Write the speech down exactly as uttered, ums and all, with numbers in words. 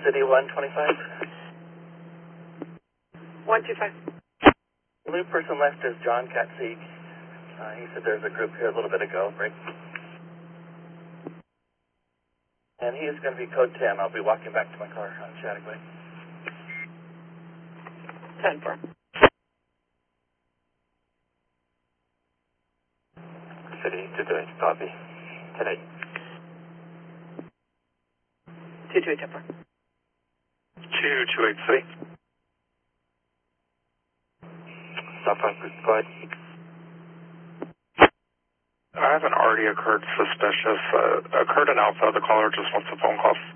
City one twenty-five. one two five. The new person left is John Katzig. Uh, he said there's a group here a little bit ago, break. And he is going to be code ten. I'll be walking back to my car on Chattaway. ten four. City two two eight, copy. ten eight. two two eight, ten four. two two eight three. Stop on, go ahead. I have an already occurred suspicious. Uh, occurred in Alpha. The caller just wants a phone call.